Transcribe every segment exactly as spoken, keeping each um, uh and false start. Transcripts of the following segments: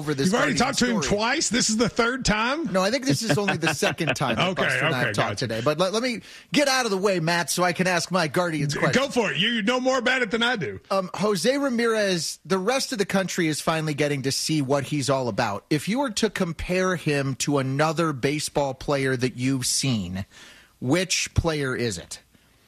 over this. You've already talked to him story. twice? This is the third time? No, I think this is only the second time that Okay, Buster and I okay, have talked gotcha. today. But let, let me get out of the way, Matt, so I can ask my Guardians question. Go for it. You know more about it than I do. Um, Jose Ramirez, the rest of the country is finally getting to see what he's all about. If you were to compare him to another baseball player that you've seen, which player is it?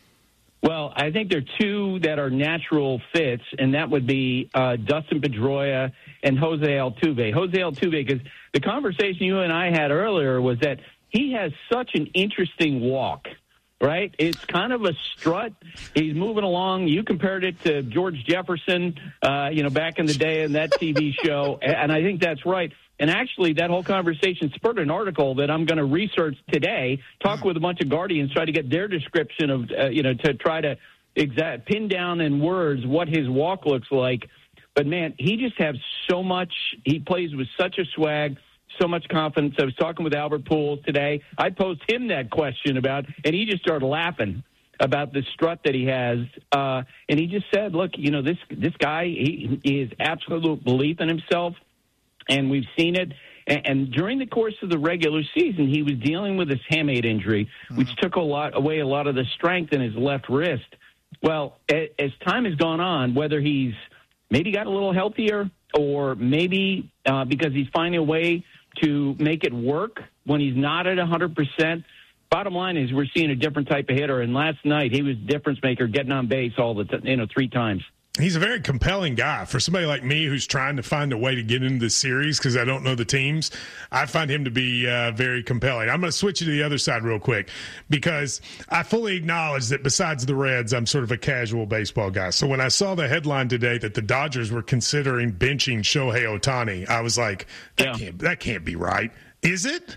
Well, I think there are two that are natural fits, and that would be uh, Dustin Pedroia and Jose Altuve. Jose Altuve, because the conversation you and I had earlier was that he has such an interesting walk, right? It's kind of a strut. He's moving along. You compared it to George Jefferson, uh, you know, back in the day in that T V show, and I think that's right. And actually, that whole conversation spurred an article that I'm going to research today, talk with a bunch of Guardians, try to get their description of, uh, you know, to try to exact, pin down in words what his walk looks like. But, man, he just has so much. He plays with such a swag, so much confidence. I was talking with Albert Pujols today. I posed him that question about, and he just started laughing about the strut that he has. Uh, and he just said, look, you know, this, this guy, he, he has absolute belief in himself. And we've seen it. And, and during the course of the regular season, he was dealing with his hamate injury, mm-hmm. which took a lot away a lot of the strength in his left wrist. Well, a, as time has gone on, whether he's maybe got a little healthier or maybe uh, because he's finding a way to make it work when he's not at one hundred percent, bottom line is we're seeing a different type of hitter. And last night, he was a difference maker, getting on base all the t- you know three times. He's a very compelling guy. For somebody like me who's trying to find a way to get into this series because I don't know the teams, I find him to be uh, very compelling. I'm going to switch you to the other side real quick because I fully acknowledge that besides the Reds, I'm sort of a casual baseball guy. So when I saw the headline today that the Dodgers were considering benching Shohei Ohtani, I was like, that, yeah. can't, that can't be right. Is it?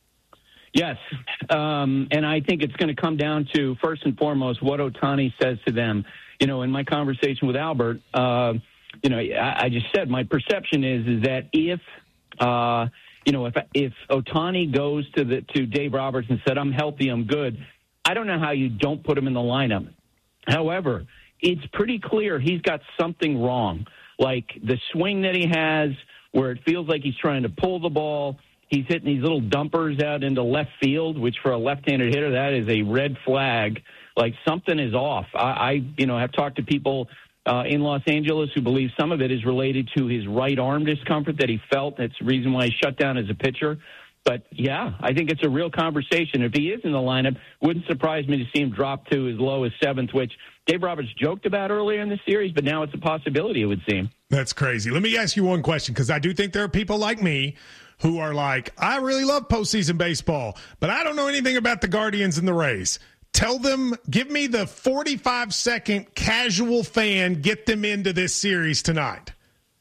Yes, um, and I think it's going to come down to, first and foremost, what Ohtani says to them. You know, in my conversation with Albert, uh, you know, I, I just said my perception is is that if, uh, you know, if if Ohtani goes to the to Dave Roberts and said, I'm healthy, I'm good, I don't know how you don't put him in the lineup. However, it's pretty clear he's got something wrong, like the swing that he has where it feels like he's trying to pull the ball. He's hitting these little dumpers out into left field, which for a left-handed hitter, that is a red flag. Like something is off. I, I you know, have talked to people uh, in Los Angeles who believe some of it is related to his right arm discomfort that he felt. That's the reason why he shut down as a pitcher. But, yeah, I think it's a real conversation. If he is in the lineup, wouldn't surprise me to see him drop to as low as seventh, which Dave Roberts joked about earlier in the series, but now it's a possibility, it would seem. That's crazy. Let me ask you one question, because I do think there are people like me who are like, I really love postseason baseball, but I don't know anything about the Guardians and the Rays. Tell them, give me the forty-five second casual fan, get them into this series tonight.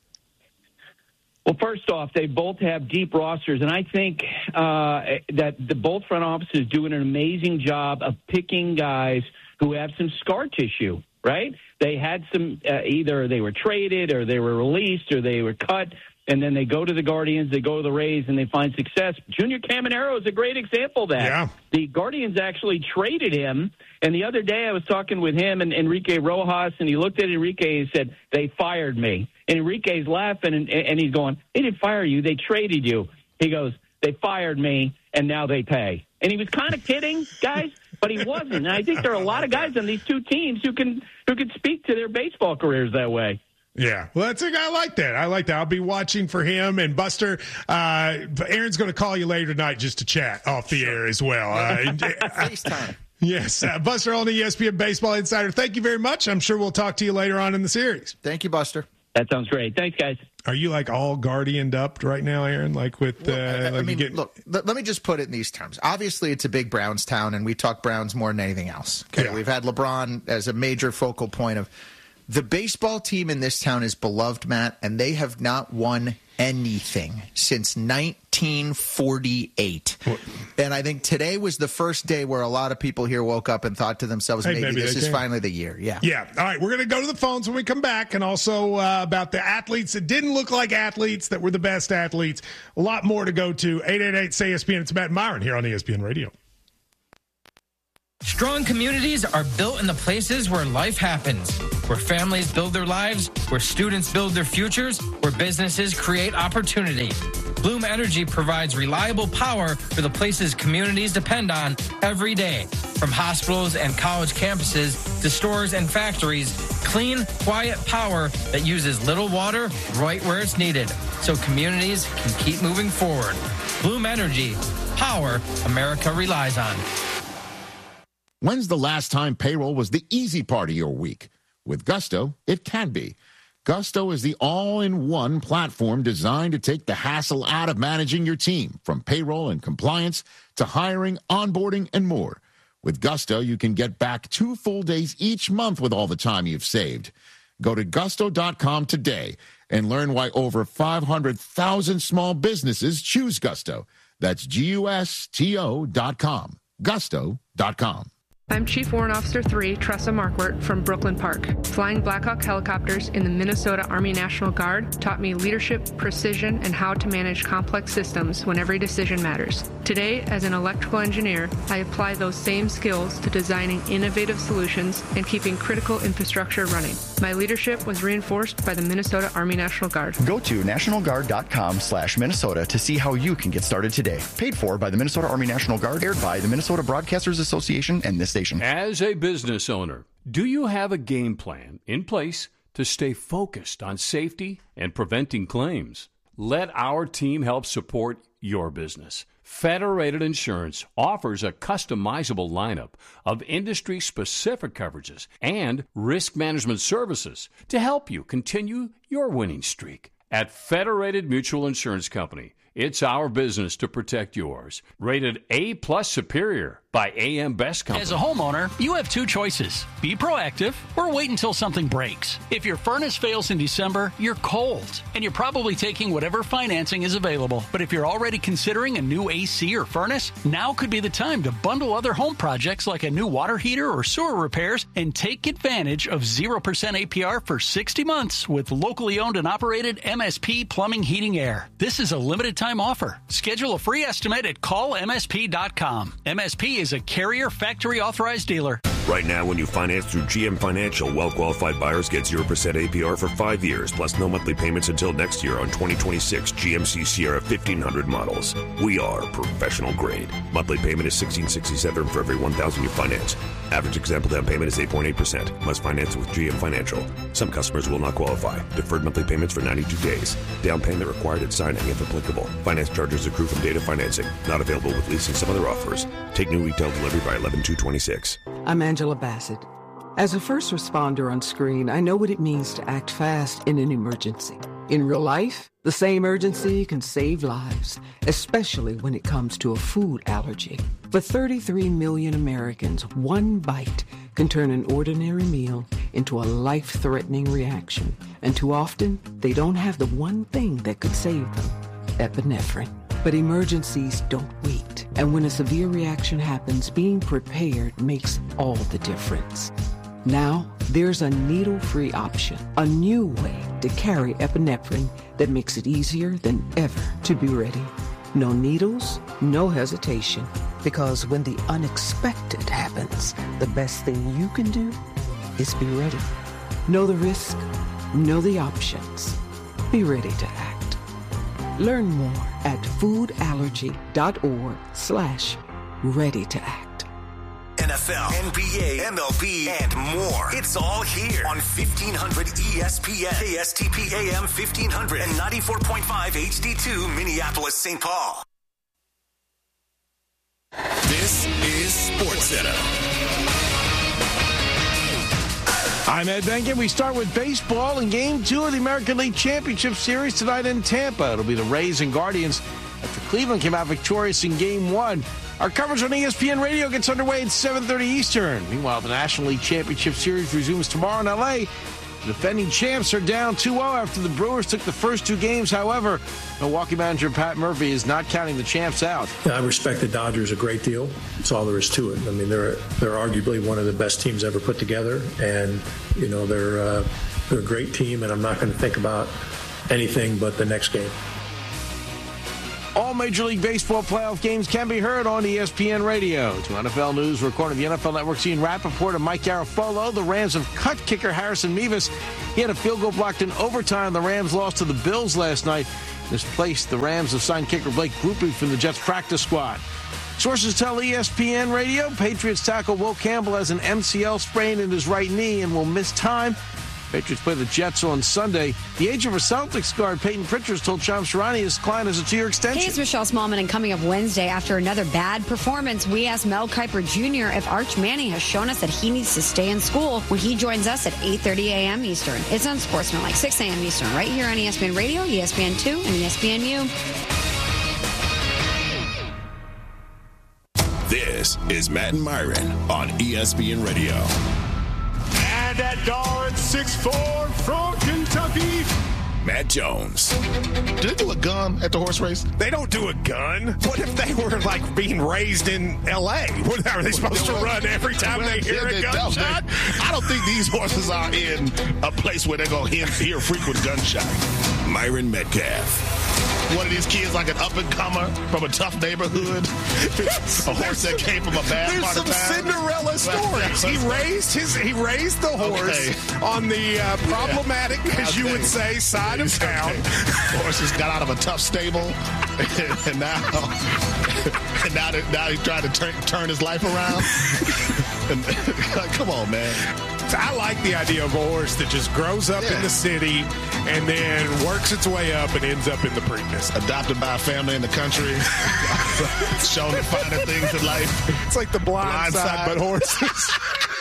Well, first off, they both have deep rosters, and I think uh, that the both front offices do an amazing job of picking guys who have some scar tissue, right? They had some, uh, either they were traded or they were released or they were cut, and then they go to the Guardians, they go to the Rays, and they find success. Junior Caminero is a great example of that. Yeah. The Guardians actually traded him, and the other day I was talking with him and Enrique Rojas, and he looked at Enrique and said, they fired me. And Enrique's laughing, and, and he's going, they didn't fire you, they traded you. He goes, they fired me, and now they pay. And he was kind of kidding, guys, but he wasn't. And I think there are a lot of guys on these two teams who can who can speak to their baseball careers that way. Yeah, well, that's a guy like that. I like that. I'll be watching for him. And Buster, uh, Aaron's going to call you later tonight just to chat off the air as well. Uh, FaceTime. Yes, uh, Buster on the E S P N Baseball Insider. Thank you very much. I'm sure we'll talk to you later on in the series. Thank you, Buster. That sounds great. Thanks, guys. Are you like all Guardianed up right now, Aaron? Like with, uh, well, I, like I mean, getting... look, let, let me just put it in these terms. Obviously, it's a big Browns town, and we talk Browns more than anything else. Okay, yeah. We've had LeBron as a major focal point of the baseball team in this town is beloved, Matt, and they have not won anything since nineteen forty-eight. What? And I think today was the first day where a lot of people here woke up and thought to themselves, hey, maybe, maybe this is can. finally the year. Yeah. Yeah. All right. We're going to go to the phones when we come back, and also uh, about the athletes that didn't look like athletes that were the best athletes. A lot more to go to. eight eight eight, S A Y, E S P N. It's Matt and Myron here on E S P N Radio. Strong communities are built in the places where life happens, where families build their lives, where students build their futures, where businesses create opportunity. Bloom Energy provides reliable power for the places communities depend on every day. From hospitals and college campuses to stores and factories, clean, quiet power that uses little water right where it's needed, so communities can keep moving forward. Bloom Energy, power America relies on. When's the last time payroll was the easy part of your week? With Gusto, it can be. Gusto is the all-in-one platform designed to take the hassle out of managing your team, from payroll and compliance to hiring, onboarding, and more. With Gusto, you can get back two full days each month with all the time you've saved. Go to gusto dot com today and learn why over five hundred thousand small businesses choose Gusto. That's G U S T O dot com. gusto dot com. I'm Chief Warrant Officer three, Tressa Markwart from Brooklyn Park. Flying Black Hawk helicopters in the Minnesota Army National Guard taught me leadership, precision, and how to manage complex systems when every decision matters. Today, as an electrical engineer, I apply those same skills to designing innovative solutions and keeping critical infrastructure running. My leadership was reinforced by the Minnesota Army National Guard. Go to national guard dot com slash Minnesota to see how you can get started today. Paid for by the Minnesota Army National Guard, aired by the Minnesota Broadcasters Association and this station. As a business owner, do you have a game plan in place to stay focused on safety and preventing claims? Let our team help support your business. Federated Insurance offers a customizable lineup of industry-specific coverages and risk management services to help you continue your winning streak. At Federated Mutual Insurance Company, it's our business to protect yours. Rated A plus Superior by A M Best Company. As a homeowner, you have two choices. Be proactive or wait until something breaks. If your furnace fails in December, you're cold, and you're probably taking whatever financing is available. But if you're already considering a new A C or furnace, now could be the time to bundle other home projects like a new water heater or sewer repairs and take advantage of zero percent A P R for sixty months with locally owned and operated M S P Plumbing, Heating, Air. This is a limited time offer. Schedule a free estimate at call M S P dot com. M S P is a Carrier Factory Authorized Dealer. Right now, when you finance through G M Financial, well-qualified buyers get zero percent A P R for five years, plus no monthly payments until next year on twenty twenty-six G M C Sierra fifteen hundred models. We are professional grade. Monthly payment is sixteen sixty-seven for every one thousand you finance. Average example down payment is eight point eight percent. Must finance with G M Financial. Some customers will not qualify. Deferred monthly payments for ninety-two days. Down payment required at signing if applicable. Finance charges accrue from data financing. Not available with leasing some other offers. Take new retail delivery by eleven two twenty-six. I'm Angela Bassett. As a first responder on screen, I know what it means to act fast in an emergency. In real life, the same urgency can save lives, especially when it comes to a food allergy. For thirty-three million Americans, one bite can turn an ordinary meal into a life-threatening reaction. And too often, they don't have the one thing that could save them: epinephrine. But emergencies don't wait. And when a severe reaction happens, being prepared makes all the difference. Now, there's a needle-free option, a new way to carry epinephrine that makes it easier than ever to be ready. No needles, no hesitation, because when the unexpected happens, the best thing you can do is be ready. Know the risk, know the options. Be ready to act. Learn more at foodallergy.org slash ready to act. N F L, N B A, M L B, and more. It's all here on fifteen hundred E S P N, K S T P A M fifteen hundred, and ninety-four point five H D two, Minneapolis, Saint Paul. This is SportsCenter. I'm Ed Benkin. We start with baseball in Game two of the American League Championship Series tonight in Tampa. It'll be the Rays and Guardians after Cleveland came out victorious in Game one. Our coverage on E S P N Radio gets underway at seven thirty Eastern. Meanwhile, the National League Championship Series resumes tomorrow in L A. The defending champs are down two oh after the Brewers took the first two games. However, Milwaukee manager Pat Murphy is not counting the champs out. Yeah, I respect the Dodgers a great deal. That's all there is to it. I mean, they're they're arguably one of the best teams ever put together, and you know they're uh, they're a great team. And I'm not going to think about anything but the next game. All Major League Baseball playoff games can be heard on E S P N Radio. To N F L News, according to the N F L Network's Ian Rappaport and Mike Garafolo, the Rams have cut kicker Harrison Mevis. He had a field goal blocked in overtime. The Rams lost to the Bills last night. In this place, the Rams have signed kicker Blake Grupe from the Jets practice squad. Sources tell E S P N Radio Patriots tackle Will Campbell has an M C L sprain in his right knee and will miss time. Patriots play the Jets on Sunday. The agent for Celtics guard Peyton Pritchard told Shams Charania his client has a two-year extension. Hey, it's Michelle Smallman, and coming up Wednesday, after another bad performance, we asked Mel Kiper Junior if Arch Manning has shown us that he needs to stay in school when he joins us at eight thirty a.m. Eastern. It's on Sportsmanlike, six a.m. Eastern, right here on E S P N Radio, E S P N two, and E S P N U. This is Matt and Myron on E S P N Radio. And at guard, six foot four from Kentucky, Matt Jones. Do they do a gun at the horse race? They don't do a gun. What if they were like being raised in L A? What are they supposed to run every time well, they hear they, a gunshot? They, I don't think these horses are in a place where they're going to hear frequent gunshots. Myron Metcalf. One of these kids like an up-and-comer from a tough neighborhood. A horse that came from a bad There's part some of town. Cinderella stories. He raised his he raised the horse Okay. on the uh, problematic, Yeah. as you would say, side of town. Okay. Horse just got out of a tough stable, and now, and now, that, now he's trying to turn, turn his life around. And, come on, man. I like the idea of a horse that just grows up Yeah. in the city and then works its way up and ends up in the Preakness. Adopted by a family in the country. Shown the finer things in life. It's like the blind, Blind side, side. but horses.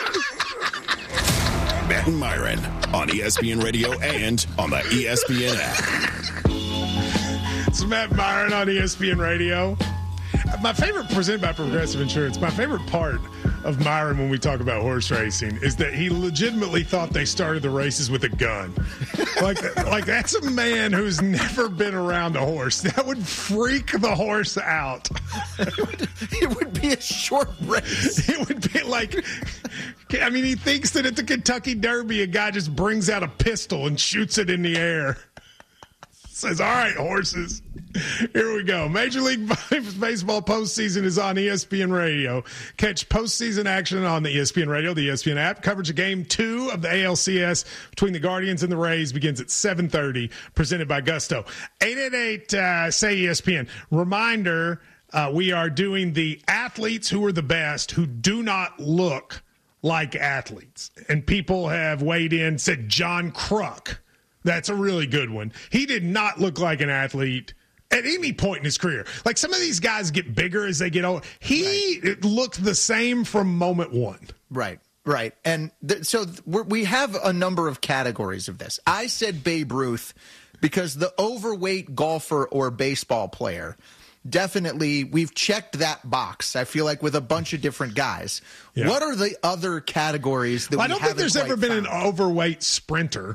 Matt and Myron on E S P N Radio and on the E S P N app. It's Matt Myron on E S P N Radio. My favorite, presented by Progressive Insurance, my favorite part of Myron when we talk about horse racing is that he legitimately thought they started the races with a gun. Like, like that's a man who's never been around a horse. That would freak the horse out. It would, it would be a short race. It would be like, I mean, he thinks that at the Kentucky Derby, a guy just brings out a pistol and shoots it in the air. Says, all right, horses, here we go. Major League Baseball postseason is on E S P N Radio. Catch postseason action on the E S P N Radio, the E S P N app. Coverage of Game two of the A L C S between the Guardians and the Rays begins at seven thirty, presented by Gusto. eight eight eight, uh, say E S P N. Reminder, uh, we are doing the athletes who are the best who do not look like athletes. And people have weighed in, said John Kruk. That's a really good one. He did not look like an athlete at any point in his career. Like some of these guys get bigger as they get older. He right. looked the same from moment one. Right, right. And th- so th- we're, we have a number of categories of this. I said Babe Ruth because the overweight golfer or baseball player, definitely we've checked that box, I feel like, with a bunch of different guys. Yeah. What are the other categories that well, we I don't think there's ever been found? An overweight sprinter.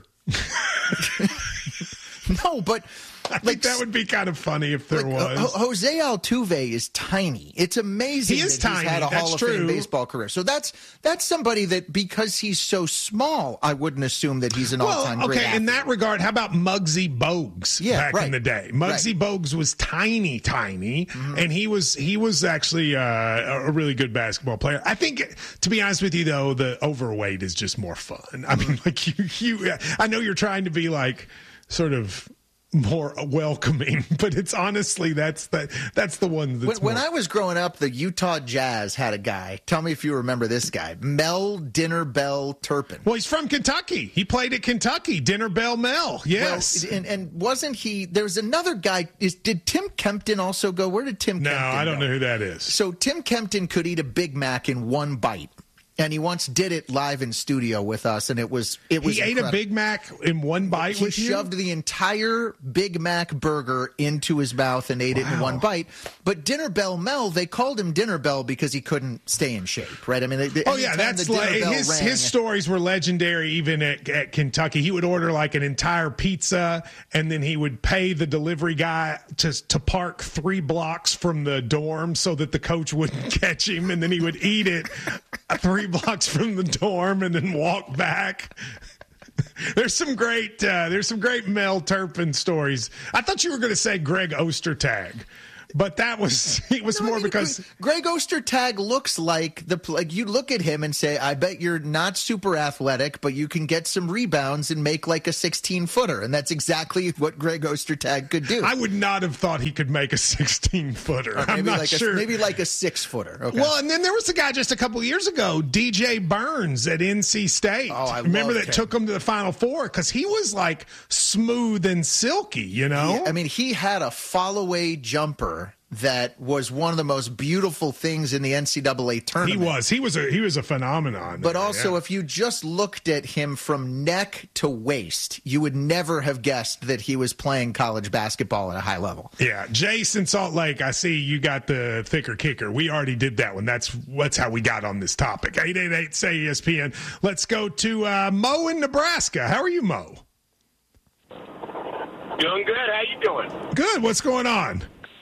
No, but I like, think that would be kind of funny if there like, was. H- Jose Altuve is tiny. It's amazing he is that tiny. he's had a That's Hall of true. Fame baseball career. So that's that's somebody that, because he's so small, I wouldn't assume that he's an well, all-time great okay, athlete. in that regard, how about Muggsy Bogues Yeah, back right. in the day? Muggsy Right. Bogues was tiny, tiny, mm-hmm. and he was he was actually uh, a really good basketball player. I think, to be honest with you, though, the overweight is just more fun. I mean, like you, you I know you're trying to be like sort of more welcoming, but it's honestly that's the that's the one that's when, when more... I was growing up, the Utah Jazz had a guy. Tell me if you remember this guy, Mel Dinner Bell Turpin. Well, he's from Kentucky. He played at Kentucky. Dinner Bell Mel. Yes. Well, and, and wasn't he? There was another guy. Is did Tim Kempton also go? Where did Tim? No, Kempton I don't go? know who that is. So Tim Kempton could eat a Big Mac in one bite. And he once did it live in studio with us, and it was it was. He ate incredible. a Big Mac in one bite. He with you? shoved the entire Big Mac burger into his mouth and ate wow. it in one bite. But Dinner Bell Mel, they called him Dinner Bell because he couldn't stay in shape, right? I mean, they, oh yeah, that's like his rang, his stories were legendary. Even at, at Kentucky, he would order like an entire pizza, and then he would pay the delivery guy to to park three blocks from the dorm so that the coach wouldn't catch him, and then he would eat it three blocks from the dorm and then walk back. There's some great uh, there's some great Mel Turpin stories. I thought you were going to say Greg Ostertag. But that was it was no, more I mean, because Greg Ostertag looks like the like you look at him and say, I bet you're not super athletic, but you can get some rebounds and make like a sixteen footer, and that's exactly what Greg Ostertag could do. I would not have thought he could make a sixteen footer. I'm not like sure. A, maybe like a six footer. Okay. Well, and then there was a guy just a couple of years ago, D J Burns at N C State. Oh, I remember that him. took him to the Final Four because he was like smooth and silky. You know, yeah, I mean, he had a fall away jumper that was one of the most beautiful things in the N C double A tournament. He was. He was a he was a phenomenon. But there, also, yeah. if you just looked at him from neck to waist, you would never have guessed that he was playing college basketball at a high level. Yeah. Jason Salt Lake, I see you got the thicker kicker. We already did that one. That's that's how we got on this topic. eight eight eight, say E S P N. Let's go to uh, Mo in Nebraska. How are you, Mo? Doing good. How you doing? Good. What's going on?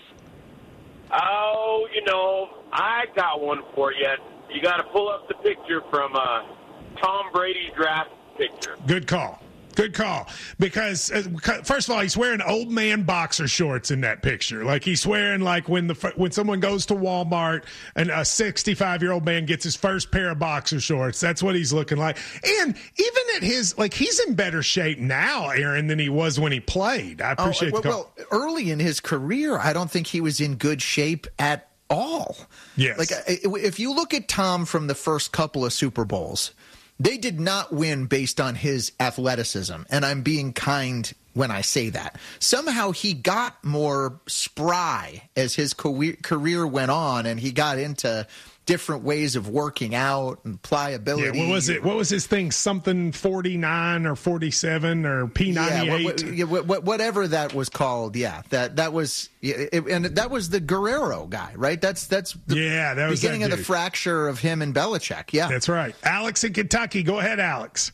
Oh, you know, I got one for you. You got to pull up the picture from uh, Tom Brady's draft picture. Good call. Good call. Because, uh, first of all, he's wearing old man boxer shorts in that picture. Like, he's wearing, like, when the when someone goes to Walmart and a sixty-five-year-old man gets his first pair of boxer shorts. That's what he's looking like. And even at his, like, he's in better shape now, Aaron, than he was when he played. I appreciate oh, well, the call. Well, early in his career, I don't think he was in good shape at all. Yes. Like, if you look at Tom from the first couple of Super Bowls, they did not win based on his athleticism, and I'm being kind when I say that. Somehow he got more spry as his career went on, and he got into different ways of working out and pliability. Yeah, what was it? What was his thing? Something forty-nine or forty-seven or P ninety-eight? Yeah, what, what, whatever that was called. Yeah, that that was, it, and that was the Guerrero guy, right? That's that's the yeah, that was beginning that of the fracture of him and Belichick. Yeah, that's right. Alex in Kentucky, go ahead, Alex.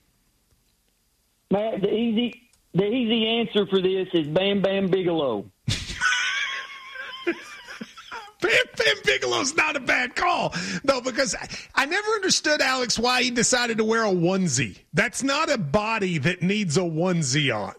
Matt, the easy the easy answer for this is Bam Bam Bigelow. Bam Bam Bigelow's not a bad call, though, because I, I never understood, Alex, why he decided to wear a onesie. That's not a body that needs a onesie on.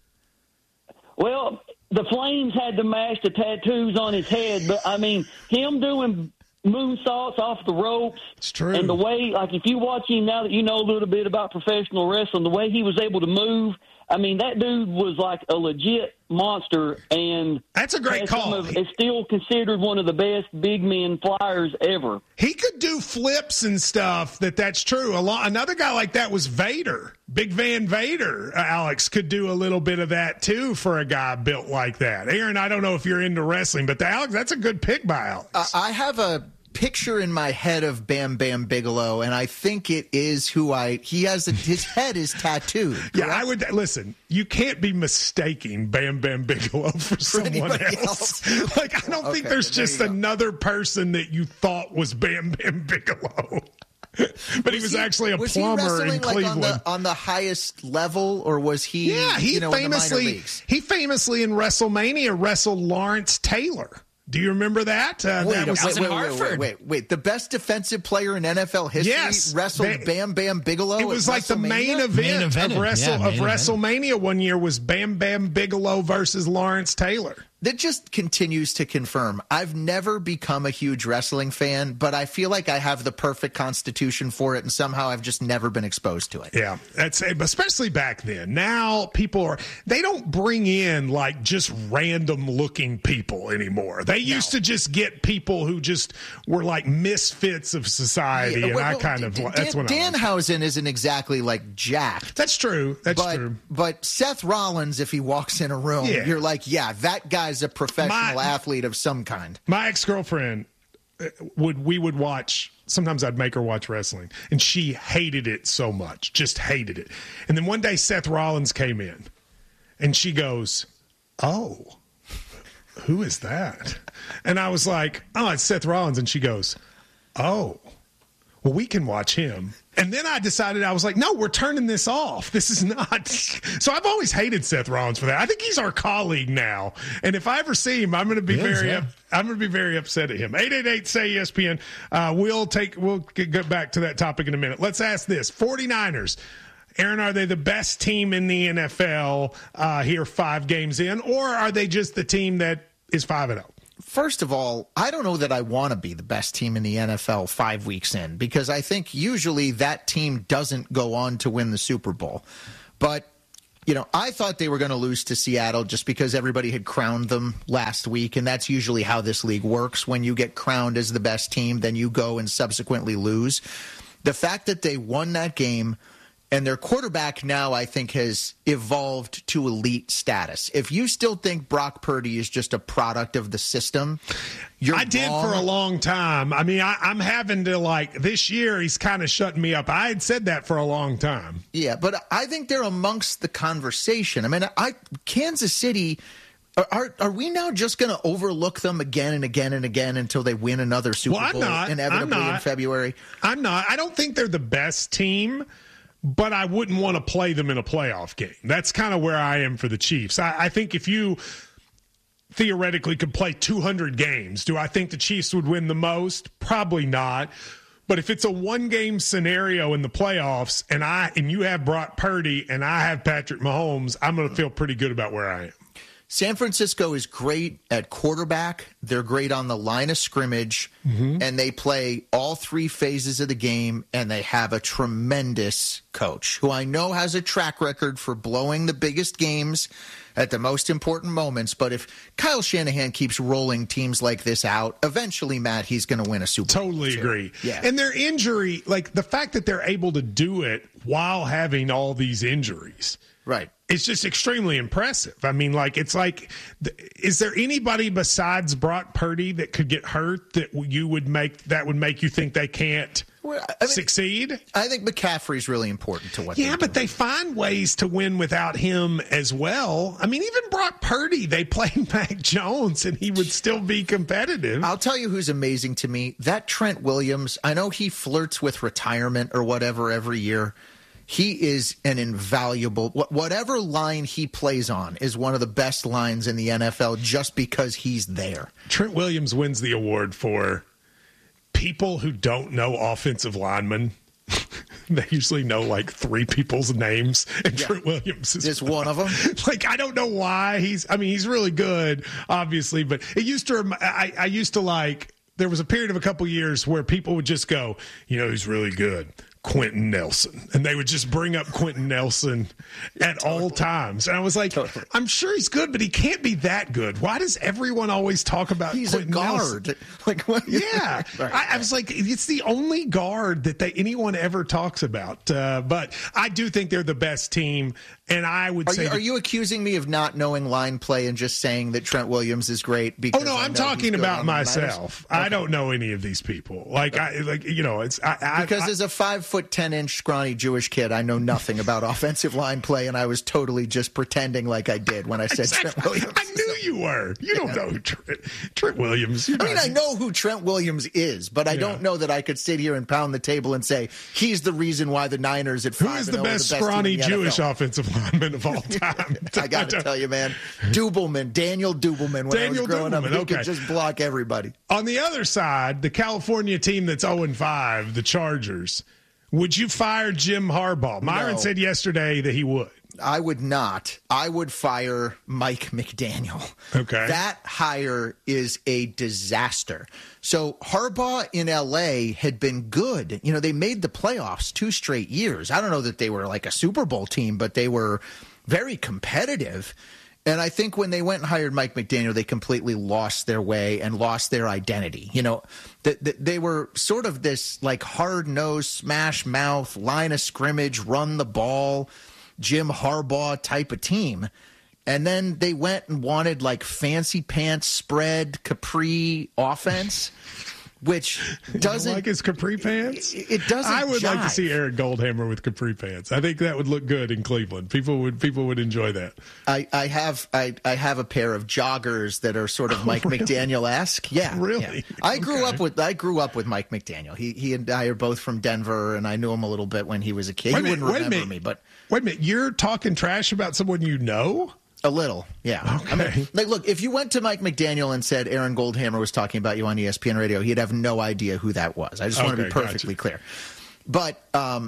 Well, the Flames had to match the tattoos on his head, but, I mean, him doing moonsaults off the ropes. It's true. And the way, like, if you watch him now that you know a little bit about professional wrestling, the way he was able to move, I mean, that dude was like a legit monster, and that's a great call. Of, is still considered one of the best big men flyers ever. He could do flips and stuff. That that's true. A lot, another guy like that was Vader. Big Van Vader, uh, Alex, could do a little bit of that too for a guy built like that. Aaron, I don't know if you're into wrestling, but the, Alex, that's a good pick by Alex. Uh, I have a picture in my head of Bam Bam Bigelow, and I think it is who I he has a, his head is tattooed. Correct? Yeah, I would listen. You can't be mistaking Bam Bam Bigelow for, for someone else. else. Like, I don't okay, think there's just another person that you thought was Bam Bam Bigelow. But was he was he, actually a was plumber he in Cleveland. Like on, the, on the highest level, or was he? Yeah, he you know, famously in the minor leagues? he famously in WrestleMania wrestled Lawrence Taylor. Do you remember that? Uh, wait, that was, wait, wait, wait, wait, wait, wait. The best defensive player in N F L history yes, wrestled ba- Bam Bam Bigelow. It was like the main event, main event of, Wrestle, yeah, of WrestleMania one year was Bam Bam Bigelow versus Lawrence Taylor. That just continues to confirm. I've never become a huge wrestling fan, but I feel like I have the perfect constitution for it, and somehow I've just never been exposed to it. Yeah, that's especially back then. Now people are they don't bring in like just random looking people anymore. They used no. to just get people who just were like misfits of society, yeah, well, and I kind of Dan, that's what Danhausen isn't exactly like jacked. That's true. That's but, true. But Seth Rollins, if he walks in a room, yeah. you're like, yeah, that guy. Is a professional my, athlete of some kind. My ex-girlfriend would we would watch sometimes I'd make her watch wrestling, and she hated it so much, just hated it. And then one day Seth Rollins came in, and she goes, "Oh, who is that?" And I was like, "Oh, it's Seth Rollins." And she goes, "Oh, well, we can watch him." And then I decided, I was like, no, we're turning this off. This is not. So I've always hated Seth Rollins for that. I think he's our colleague now. And if I ever see him, I'm going to be yes, very, yeah. up, I'm going to be very upset at him. eight eight eight, say E S P N. Uh, we'll take, we'll get back to that topic in a minute. Let's ask this. 49ers. Aaron, are they the best team in the N F L uh, here five games in, or are they just the team that is five and oh? First of all, I don't know that I want to be the best team in the N F L five weeks in, because I think usually that team doesn't go on to win the Super Bowl. But, you know, I thought they were going to lose to Seattle just because everybody had crowned them last week, and that's usually how this league works. When you get crowned as the best team, then you go and subsequently lose. The fact that they won that game, and their quarterback now, I think, has evolved to elite status. If you still think Brock Purdy is just a product of the system, you're I did wrong. for a long time. I mean, I, I'm having to, like, this year he's kind of shutting me up. I had said that for a long time. Yeah, but I think they're amongst the conversation. I mean, I Kansas City, are are, are we now just going to overlook them again and again and again until they win another Super well, I'm Bowl not. inevitably I'm not. in February? I'm not. I don't think they're the best team, but I wouldn't want to play them in a playoff game. That's kind of where I am for the Chiefs. I, I think if you theoretically could play two hundred games, do I think the Chiefs would win the most? Probably not. But if it's a one-game scenario in the playoffs and I and you have Brock Purdy and I have Patrick Mahomes, I'm going to feel pretty good about where I am. San Francisco is great at quarterback. They're great on the line of scrimmage, mm-hmm. and they play all three phases of the game, and they have a tremendous coach who I know has a track record for blowing the biggest games at the most important moments. But if Kyle Shanahan keeps rolling teams like this out, eventually, Matt, he's going to win a Super Bowl. Totally too. agree. Yeah. And their injury, like the fact that they're able to do it while having all these injuries. Right. It's just extremely impressive. I mean, like, it's like, is there anybody besides Brock Purdy that could get hurt that you would make, that would make you think they can't well, I mean, succeed? I think McCaffrey's really important to what Yeah, they but do. they find ways to win without him as well. I mean, even Brock Purdy, they played Mac Jones and he would still be competitive. I'll tell you who's amazing to me. That Trent Williams, I know he flirts with retirement or whatever every year. He is an invaluable – whatever line he plays on is one of the best lines in the N F L just because he's there. Trent Williams wins the award for people who don't know offensive linemen. They usually know like three people's names, and yeah. Trent Williams is just one of them. Like, I don't know why he's – I mean, he's really good, obviously, but it used to – I, I used to like – there was a period of a couple years where people would just go, you know, he's really good. Quentin Nelson. And they would just bring up Quentin Nelson at totally. all times. And I was like, totally. I'm sure he's good, but he can't be that good. Why does everyone always talk about he's Quentin a guard? Nelson? Like, what? Yeah. right, I, I was like, it's the only guard that they, anyone ever talks about. Uh, but I do think they're the best team. And I would are say, you, that, are you accusing me of not knowing line play and just saying that Trent Williams is great? Because oh no, I I'm know talking about myself. Okay. I don't know any of these people. Like okay. I, like you know, it's I, I, because I, as a five foot ten inch scrawny Jewish kid, I know nothing about offensive line play, and I was totally just pretending like I did when I said exactly. Trent Williams. I knew you were. You don't know who Trent, Trent Williams. I mean, I know who Trent Williams is, but I yeah. don't know that I could sit here and pound the table and say he's the reason why the Niners at five who is the and best, the best scrawny Jewish N F L. offensive lineman of all time? I got to tell you, man, Dubelman, Daniel Dubelman. When Daniel I was growing Dubelman, up, he okay. could just block everybody. On the other side, the California team that's oh and five, the Chargers. Would you fire Jim Harbaugh? Myron no. said yesterday that he would. I would not. I would fire Mike McDaniel. Okay. That hire is a disaster. So Harbaugh in L A had been good. You know, they made the playoffs two straight years. I don't know that they were like a Super Bowl team, but they were very competitive. And I think when they went and hired Mike McDaniel, they completely lost their way and lost their identity. You know, th- th- they were sort of this like hard-nosed, smash-mouth, line of scrimmage, run the ball, Jim Harbaugh type of team. And then they went and wanted like fancy pants spread capri offense, which doesn't you like his capri pants. It doesn't. I would jive. like to see Eric Goldhammer with capri pants. I think that would look good in Cleveland. People would people would enjoy that. I, I have I, I have a pair of joggers that are sort of Mike oh, really? McDaniel-esque. Yeah, really. Yeah. I grew okay. up with I grew up with Mike McDaniel. He he and I are both from Denver, and I knew him a little bit when he was a kid. Wait he a minute, wouldn't wait remember a minute. me, but wait a minute. You're talking trash about someone you know? A little, yeah. Okay. I mean, like, look, if you went to Mike McDaniel and said Aaron Goldhammer was talking about you on E S P N Radio, he'd have no idea who that was. I just want okay, to be perfectly gotcha. clear. But um,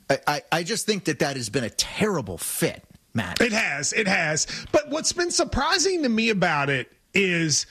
I, I, I just think that that has been a terrible fit, Matt. It has. It has. But what's been surprising to me about it is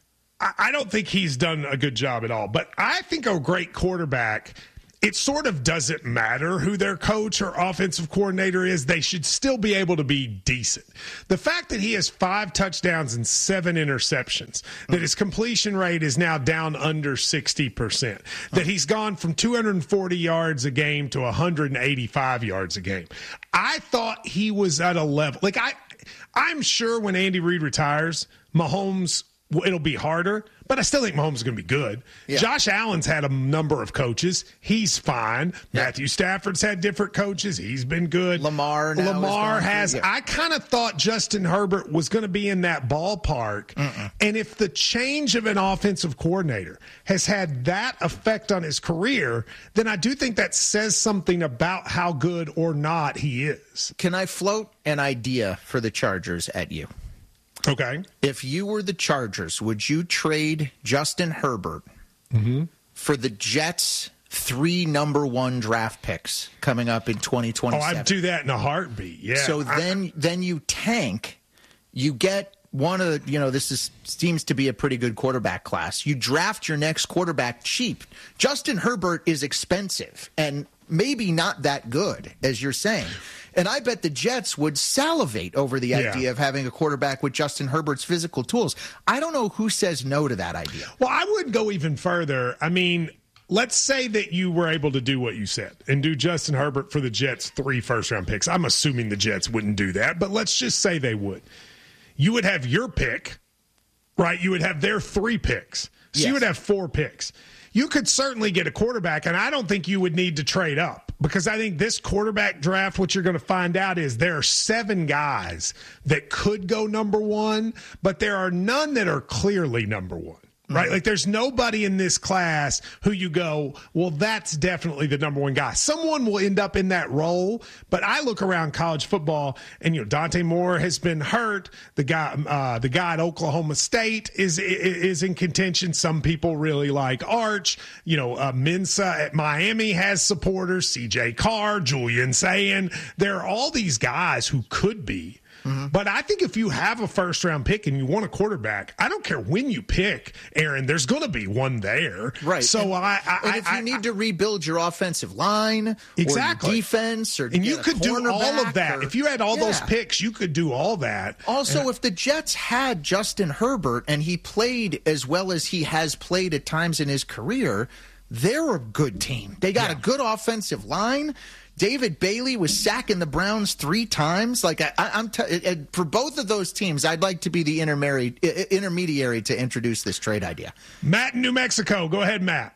I, I don't think he's done a good job at all. But I think a great quarterback, it sort of doesn't matter who their coach or offensive coordinator is. They should still be able to be decent. The fact that he has five touchdowns and seven interceptions, that his completion rate is now down under sixty percent, that he's gone from two hundred forty yards a game to one hundred eighty-five yards a game. I thought he was at a level. Like, I, I'm sure when Andy Reid retires, Mahomes, it'll be harder, but I still think Mahomes is going to be good. Yeah. Josh Allen's had a number of coaches. He's fine. Yeah. Matthew Stafford's had different coaches. He's been good. Lamar now Lamar has. Through, yeah. I kind of thought Justin Herbert was going to be in that ballpark. Mm-mm. And if the change of an offensive coordinator has had that effect on his career, then I do think that says something about how good or not he is. Can I float an idea for the Chargers at you? Okay. If you were the Chargers, would you trade Justin Herbert mm-hmm. for the Jets' three number one draft picks coming up in twenty twenty-seven? Oh, I'd do that in a heartbeat. Yeah. So I, then, then you tank. You get one of the, you know, this is seems to be a pretty good quarterback class. You draft your next quarterback cheap. Justin Herbert is expensive and maybe not that good, as you're saying. And I bet the Jets would salivate over the idea yeah. of having a quarterback with Justin Herbert's physical tools. I don't know who says no to that idea. Well, I would go even further. I mean, let's say that you were able to do what you said and do Justin Herbert for the Jets' three first-round picks. I'm assuming the Jets wouldn't do that, but let's just say they would. You would have your pick, right? You would have their three picks. So yes. you would have four picks. You could certainly get a quarterback, and I don't think you would need to trade up because I think this quarterback draft, what you're going to find out is there are seven guys that could go number one, but there are none that are clearly number one. Right? Like there's nobody in this class who you go, well, that's definitely the number one guy. Someone will end up in that role, but I look around college football and, you know, Dante Moore has been hurt. The guy, uh, the guy at Oklahoma State is, is in contention. Some people really like Arch. You know, uh, Mensa at Miami has supporters, C J Carr, Julian Sayin. There are all these guys who could be. Mm-hmm. But I think if you have a first-round pick and you want a quarterback, I don't care when you pick, Aaron, there's going to be one there. Right. So and, I, I, and if I, you need I, to rebuild your offensive line exactly. or your defense or and you could do all of that. Or, if you had all yeah. those picks, you could do all that. Also, and, if the Jets had Justin Herbert and he played as well as he has played at times in his career, they're a good team. They got yeah. a good offensive line. David Bailey was sacking the Browns three times. Like I, I'm t- for both of those teams, I'd like to be the intermediary, intermediary to introduce this trade idea. Matt in New Mexico, go ahead, Matt.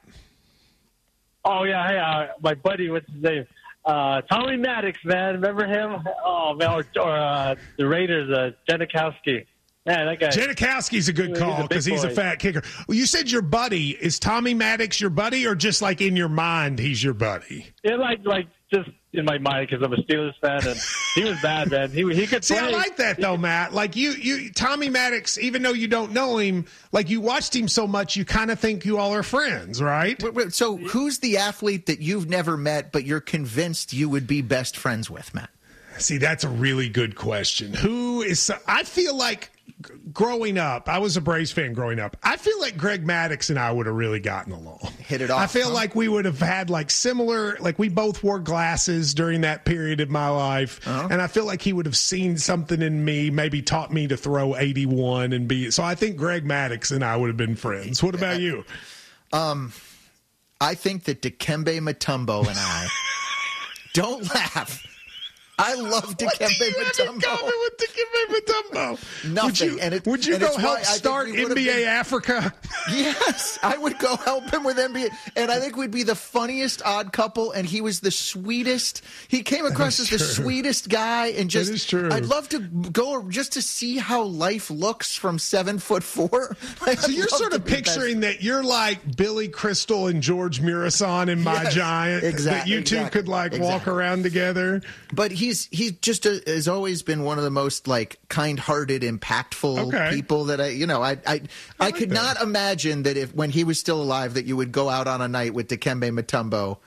Oh yeah, hey, uh, my buddy, what's his name? Uh, Tommy Maddox, man, remember him? Oh man, or, or uh, the Raiders, uh, Janikowski. Man, that guy. Janikowski's a good call because he's, he's a fat kicker. Well, you said your buddy. Is Tommy Maddox your buddy, or just like in your mind he's your buddy? Yeah, like like. Just in my mind because I'm a Steelers fan, and he was bad, man. He he could see. Play. I like that though, Matt. Like you, you, Tommy Maddox. Even though you don't know him, like you watched him so much, you kind of think you all are friends, right? Wait, wait, so, who's the athlete that you've never met, but you're convinced you would be best friends with, Matt? See, that's a really good question. Who is? I feel like growing up, I was a Braves fan growing up. I feel like Greg Maddux and I would have really gotten along. Hit it off. I feel huh? like we would have had like similar, like we both wore glasses during that period of my life. Uh-huh. And I feel like he would have seen something in me, maybe taught me to throw eighty-one and be. So I think Greg Maddux and I would have been friends. What about you? Um, I think that Dikembe Mutombo and I, don't laugh. I love Dikembe Mutombo. With Dikembe Mutombo? Nothing. Would you, and it, would you and go help start N B A been, Africa? Yes, I would go help him with N B A. And I think we'd be the funniest odd couple. And he was the sweetest. He came across as the sweetest guy. And just, that is true. I'd love to go just to see how life looks from seven foot four. Like, so I'd you're sort of picturing best. that you're like Billy Crystal and George Murison in My yes, Giant. Exactly. That you two exactly, could like exactly. walk around together. But he's he's just a, has always been one of the most like kind-hearted, impactful okay. people that I you know I I, I, I like could that. not imagine that if when he was still alive that you would go out on a night with Dikembe Mutombo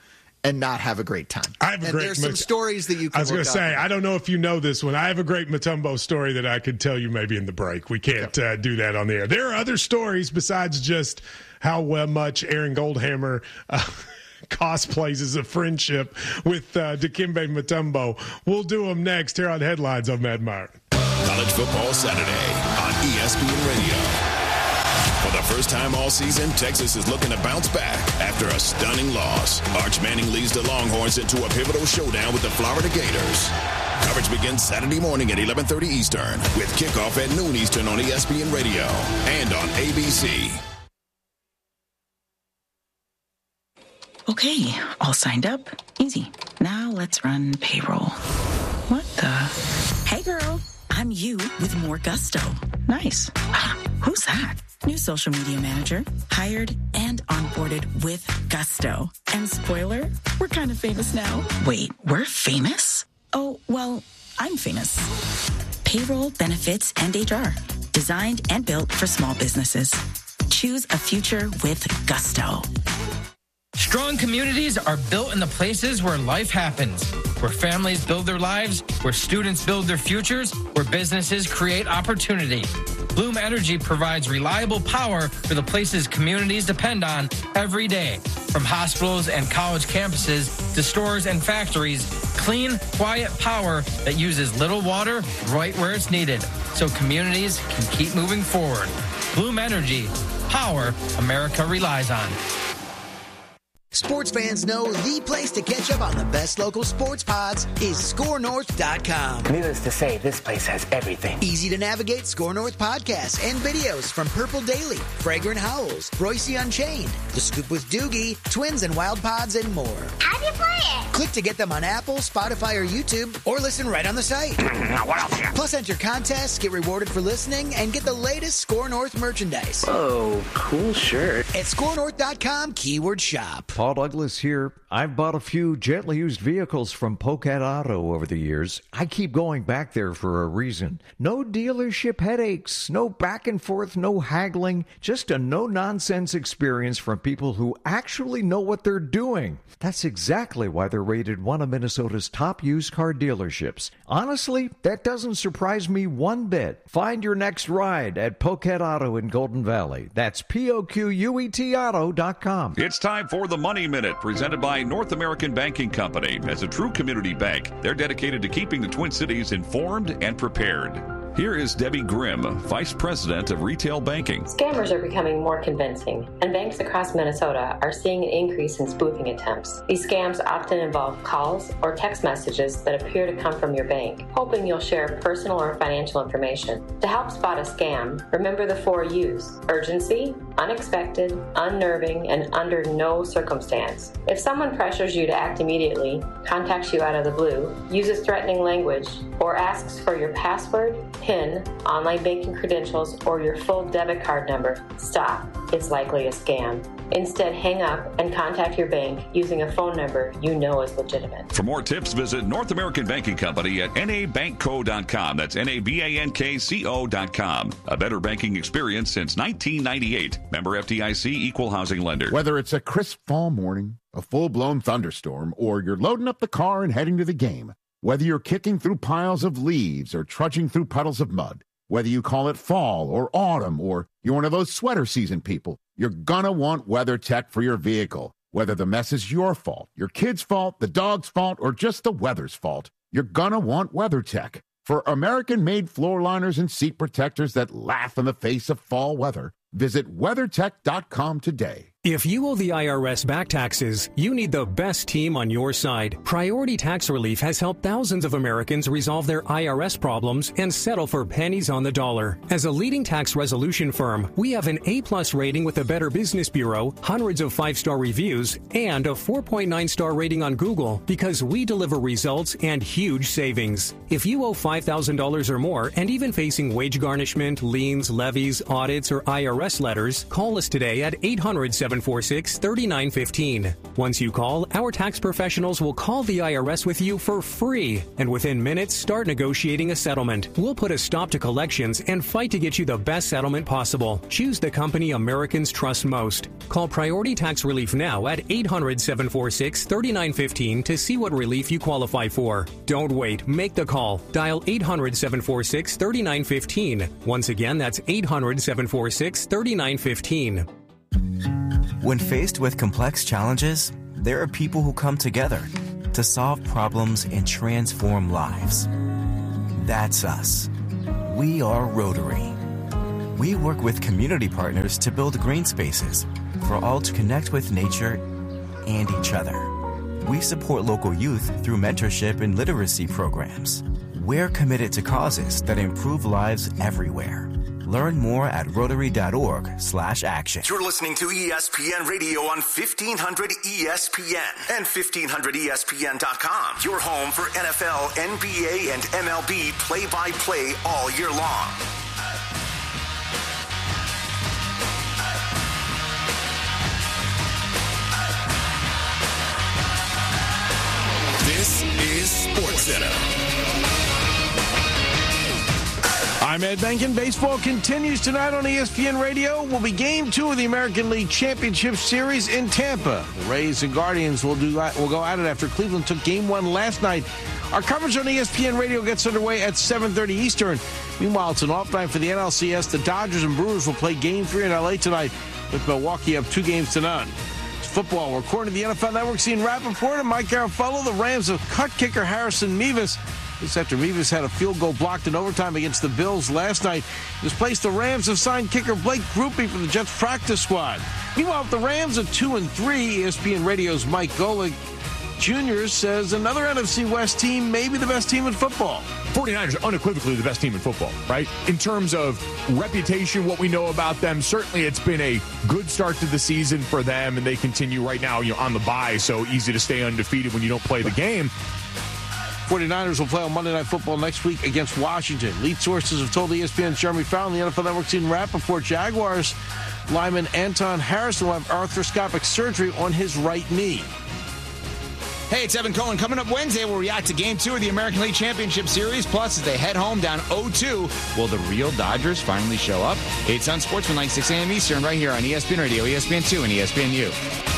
and not have a great time. I have a and great there's some Mat- stories that you can I was going look to say, up. I don't know if you know this one. I have a great Mutombo story that I could tell you maybe in the break. We can't uh, do that on the air. There are other stories besides just how well much Aaron Goldhammer uh, cosplays as a friendship with uh, Dikembe Mutombo. We'll do them next here on Headlines on Mad Meyer. College Football Saturday on E S P N Radio. For the first time all season, Texas is looking to bounce back after a stunning loss. Arch Manning leads the Longhorns into a pivotal showdown with the Florida Gators. Coverage begins Saturday morning at eleven thirty Eastern with kickoff at noon Eastern on E S P N Radio and on A B C. Okay, all signed up. Easy. Now let's run payroll. What the? Hey, girl. I'm you with more gusto. Nice. Ah, who's that? New social media manager. Hired and onboarded with gusto. And spoiler, we're kind of famous now. Wait, we're famous? Oh, well, I'm famous. Payroll, benefits, and H R. Designed and built for small businesses. Choose a future with gusto. Strong communities are built in the places where life happens, where families build their lives, where students build their futures, where businesses create opportunity. Bloom Energy provides reliable power for the places communities depend on every day. From hospitals and college campuses to stores and factories, clean, quiet power that uses little water right where it's needed, so communities can keep moving forward. Bloom Energy, power America relies on. Sports fans know the place to catch up on the best local sports pods is score north dot com. Needless to say, this place has everything. Easy to navigate SKOR North podcasts and videos from Purple Daily, Fragrant Howls, Royce Unchained, The Scoop with Doogie, Twins and Wild Pods, and more. How'd you play it? Click to get them on Apple, Spotify, or YouTube, or listen right on the site. What else? Plus, enter contests, get rewarded for listening, and get the latest SKOR North merchandise. Oh, cool shirt. At score north dot com, keyword shop. Paul Douglas here. I've bought a few gently used vehicles from Pocat Auto over the years. I keep going back there for a reason. No dealership headaches, no back and forth, no haggling, just a no-nonsense experience from people who actually know what they're doing. That's exactly why they're rated one of Minnesota's top used car dealerships. Honestly, that doesn't surprise me one bit. Find your next ride at Pocat Auto in Golden Valley. That's P O Q U E T auto dot com. It's time for the Money Minute, presented by North American Banking Company. As a true community bank, they're dedicated to keeping the Twin Cities informed and prepared. Here is Debbie Grimm, Vice President of Retail Banking. Scammers are becoming more convincing, and banks across Minnesota are seeing an increase in spoofing attempts. These scams often involve calls or text messages that appear to come from your bank, hoping you'll share personal or financial information. To help spot a scam, remember the four U's: urgency, unexpected, unnerving, and under no circumstance. If someone pressures you to act immediately, contacts you out of the blue, uses threatening language, or asks for your password, PIN, online banking credentials, or your full debit card number, stop. It's likely a scam. Instead, hang up and contact your bank using a phone number you know is legitimate. For more tips, visit North American Banking Company at N A bank co dot com. That's N A B A N K C O dot com. A better banking experience since nineteen ninety-eight. Member F D I C, Equal Housing Lender. Whether it's a crisp fall morning, a full-blown thunderstorm, or you're loading up the car and heading to the game, whether you're kicking through piles of leaves or trudging through puddles of mud, whether you call it fall or autumn or you're one of those sweater season people, you're gonna want WeatherTech for your vehicle. Whether the mess is your fault, your kid's fault, the dog's fault, or just the weather's fault, you're gonna want WeatherTech. For American-made floor liners and seat protectors that laugh in the face of fall weather, visit weather tech dot com today. If you owe the I R S back taxes, you need the best team on your side. Priority Tax Relief has helped thousands of Americans resolve their I R S problems and settle for pennies on the dollar. As a leading tax resolution firm, we have an A-plus rating with the Better Business Bureau, hundreds of five-star reviews, and a four point nine star rating on Google because we deliver results and huge savings. If you owe five thousand dollars or more and even facing wage garnishment, liens, levies, audits, or I R S letters, call us today at eight hundred, seven seven four six, three nine one five. Once you call, our tax professionals will call the I R S with you for free, and within minutes, start negotiating a settlement. We'll put a stop to collections and fight to get you the best settlement possible. Choose the company Americans trust most. Call Priority Tax Relief now at eight hundred, seven four six, three nine one five to see what relief you qualify for. Don't wait. Make the call. Dial eight hundred, seven four six, three nine one five. Once again, that's eight hundred, seven four six, three nine one five. When faced with complex challenges, there are people who come together to solve problems and transform lives. That's us. We are Rotary. We work with community partners to build green spaces for all to connect with nature and each other. We support local youth through mentorship and literacy programs. We're committed to causes that improve lives everywhere. Learn more at rotary.org slash action. You're listening to E S P N Radio on fifteen hundred E S P N and fifteen hundred E S P N dot com. Your home for N F L, N B A, and M L B play-by-play all year long. This is SportsCenter. I'm Ed Benkin. Baseball continues tonight on E S P N Radio. Will be game two of the American League Championship Series in Tampa. The Rays and Guardians will do will go at it after Cleveland took game one last night. Our coverage on E S P N Radio gets underway at seven thirty Eastern. Meanwhile, it's an off night for the N L C S. The Dodgers and Brewers will play game three in L A tonight, with Milwaukee up two games to none. It's football. We're according to the N F L Network, seeing Rappaport and Mike Garafolo. The Rams have cut kicker Harrison Mevis. This after Mevis had a field goal blocked in overtime against the Bills last night. In his place, the Rams have signed kicker Blake Grupe from the Jets practice squad. Meanwhile, if the Rams are two and three, E S P N Radio's Mike Golick Junior says another N F C West team may be the best team in football. forty-niners are unequivocally the best team in football, right? In terms of reputation, what we know about them, certainly it's been a good start to the season for them, and they continue right now, you know, on the bye, so easy to stay undefeated when you don't play the game. forty-niners will play on Monday Night Football next week against Washington. Lead sources have told E S P N's Jeremy Fallon, the N F L Network's Ian Rappaport, Jaguars lineman Anton Harrison will have arthroscopic surgery on his right knee. Hey, it's Evan Cohen. Coming up Wednesday, we'll react to Game two of the American League Championship Series. Plus, as they head home down oh two, will the real Dodgers finally show up? It's on Sportsman, six a.m. Eastern, right here on E S P N Radio, E S P N two, and E S P N U.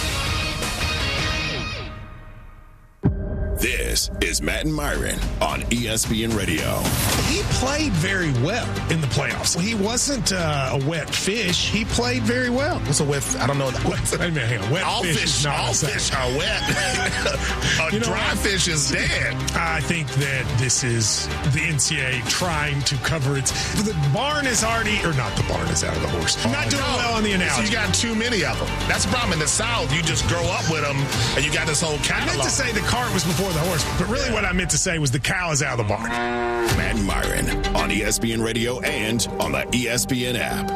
This is Matt and Myron on E S P N Radio. He played very well in the playoffs. He wasn't uh, a wet fish. He played very well. What's a wet fish? I don't know. What's a, Wait a minute, hang on. Wet all fish, fish, is not all fish are wet. a you know dry what? fish is dead. I think that this is the N C A A trying to cover its. The barn is already, or not the barn is out of the horse. I'm not doing No. well on the analogy. So you got too many of them. That's the problem. In the South, you just grow up with them, and you got this whole catalog. I meant to say the cart was before the horse, but really what I meant to say was the cow is out of the barn. Matt and Myron on E S P N Radio and on the E S P N app.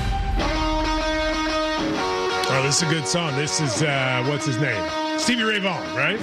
Oh, this is a good song. This is, uh, what's his name? Stevie Ray Vaughan, right?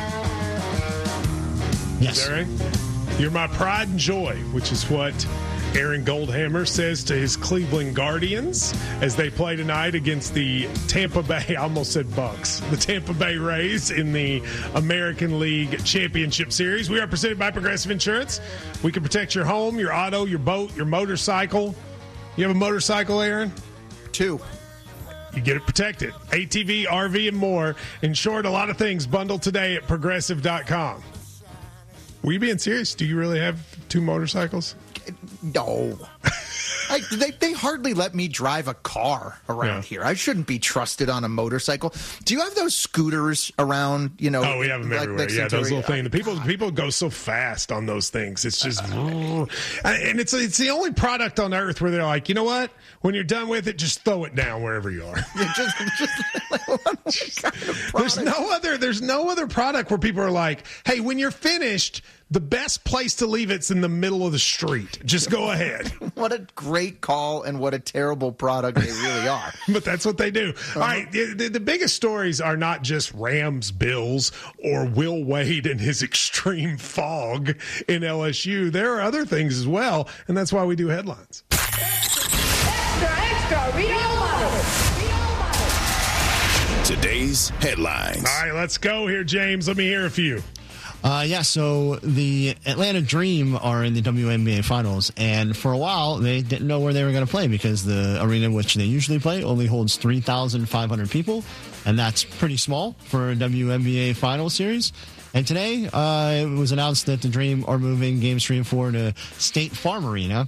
Yes. Is that right? You're my pride and joy, which is what Aaron Goldhammer says to his Cleveland Guardians as they play tonight against the Tampa Bay, I almost said Bucks, the Tampa Bay Rays in the American League Championship Series. We are presented by Progressive Insurance. We can protect your home, your auto, your boat, your motorcycle. You have a motorcycle, Aaron? Two. You get it protected. A T V, R V, and more. In short, a lot of things bundled today at progressive dot com. Were you being serious? Do you really have two motorcycles? No. I, they, they hardly let me drive a car around Yeah. here. I shouldn't be trusted on a motorcycle. Do you have those scooters around, you know? Oh, we have them like everywhere. Yeah, those little things. The people people go so fast on those things. It's just, and it's it's the only product on earth where they're like, you know what? When you're done with it, just throw it down wherever you are. just, just like, what kind of There's no other. There's no other product where people are like, hey, when you're finished, the best place to leave it's in the middle of the street. Just go ahead. What a great call and what a terrible product they really are. But that's what they do. Uh-huh. All right, the, the biggest stories are not just Rams, Bills, or Will Wade and his extreme fog in L S U. There are other things as well, and that's why we do headlines. Extra, extra, read all about it. Today's headlines. All right, let's go here, James. Let me hear a few. Uh, yeah, so the Atlanta Dream are in the W N B A Finals, and for a while they didn't know where they were going to play because the arena in which they usually play only holds three thousand five hundred people, and that's pretty small for a W N B A Finals series. And today uh, it was announced that the Dream are moving Games three and four to State Farm Arena,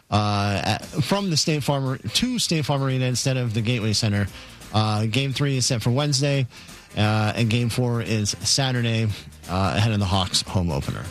uh, at, from the State Farm to State Farm Arena instead of the Gateway Center. Uh, game three is set for Wednesday, uh, and Game four is Saturday. Uh, ahead of the Hawks home opener.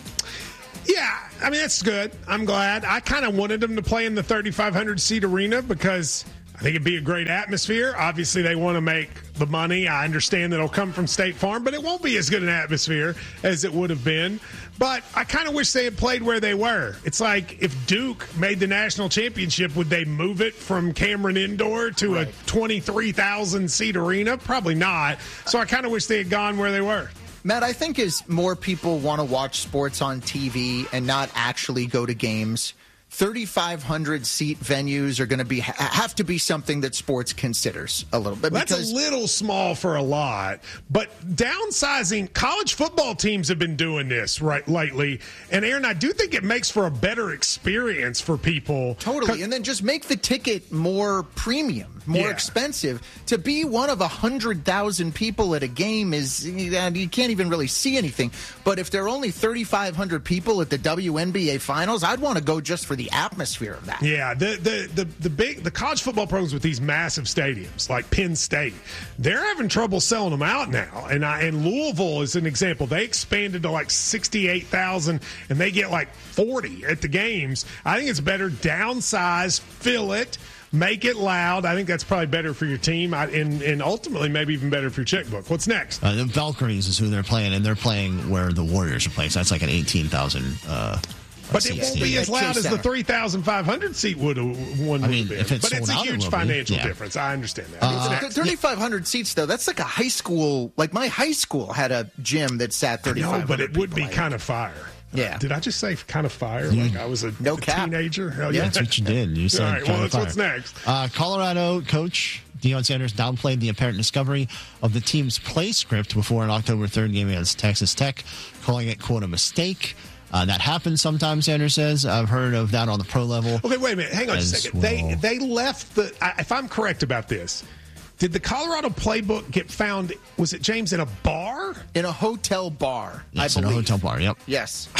Yeah, I mean, that's good. I'm glad. I kind of wanted them to play in the thirty-five hundred seat arena because I think it'd be a great atmosphere. Obviously, they want to make the money. I understand that it'll come from State Farm, but it won't be as good an atmosphere as it would have been. But I kind of wish they had played where they were. It's like if Duke made the national championship, would they move it from Cameron Indoor to right. a twenty-three thousand seat arena? Probably not. So I kind of wish they had gone where they were. Matt, I think as more people want to watch sports on T V and not actually go to games, thirty-five hundred seat venues are going to be have to be something that sports considers a little bit. That's a little small for a lot, but downsizing, college football teams have been doing this right lately. And Aaron, I do think it makes for a better experience for people. Totally, and then just make the ticket more premium, more yeah. expensive. To be one of a hundred thousand people at a game is you can't even really see anything. But if there are only thirty-five hundred people at the W N B A Finals, I'd want to go just for the atmosphere of that. Yeah, the, the the the big the college football programs with these massive stadiums like Penn State, they're having trouble selling them out now. And I, and Louisville is an example. They expanded to like sixty-eight thousand, and they get like forty at the games. I think it's better downsize, fill it, make it loud. I think that's probably better for your team, I, and and ultimately maybe even better for your checkbook. What's next? Uh, the Valkyries is who they're playing, and they're playing where the Warriors are playing. So that's like an eighteen thousand. Uh, But it won't be as loud as the three thousand five hundred seat would have one. I mean, if it's but it's a sold out, huge it will be. financial Yeah. difference. I understand that. Uh, thirty-five hundred seats, though, that's like a high school. Like my high school had a gym that sat thirty-five hundred. No, but it would be kind of fire. Yeah. Uh, did I just say kind of fire? Like I was a, no a cap. teenager? Hell Yeah, yeah. that's what you did. You said All right, kind well, of that's fire. what's next. Uh, Colorado coach Deion Sanders downplayed the apparent discovery of the team's play script before an October third game against Texas Tech, calling it, quote, a mistake. Uh, that happens sometimes, Sanders says. I've heard of that on the pro level. Okay, wait a minute. Hang on just a second. Well. They they left the. If I'm correct about this, did the Colorado playbook get found? Was it James in a bar? In a hotel bar. Yes, I in a believe. hotel bar. Yep. Yes.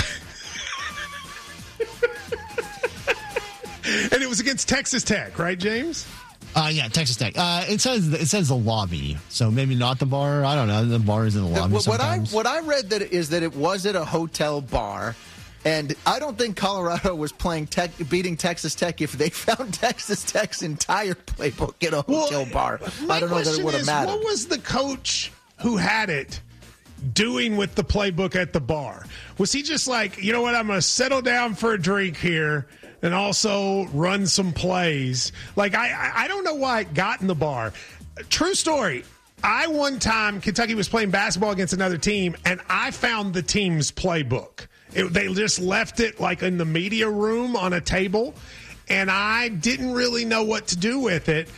And it was against Texas Tech, right, James? Uh, yeah, Texas Tech. Uh, it says it says the lobby, so maybe not the bar. I don't know. The bar is in the lobby. What, what I sometimes. what I read that is that it was at a hotel bar, and I don't think Colorado was playing tech, beating Texas Tech if they found Texas Tech's entire playbook in a hotel well, bar. I don't know that it would have mattered. What was the coach who had it doing with the playbook at the bar? Was he just like, you know what, I'm going to settle down for a drink here and also run some plays? Like, I, I don't know why it got in the bar. True story. I, one time, Kentucky was playing basketball against another team, and I found the team's playbook. It, they just left it, like, in the media room on a table, and I didn't really know what to do with it.